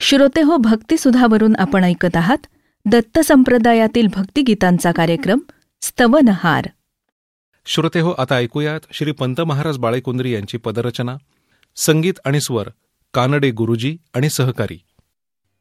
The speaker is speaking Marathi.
श्रोतेहो, भक्तिसुधावरून आपण ऐकत आहात दत्त संप्रदायातील भक्तिगीतांचा कार्यक्रम स्तवनहार. श्रोतेहो, आता ऐकूयात श्री पंत महाराज बाळेकुंद्री यांची पदरचना. संगीत आणि स्वर कानडे गुरुजी आणि सहकारी.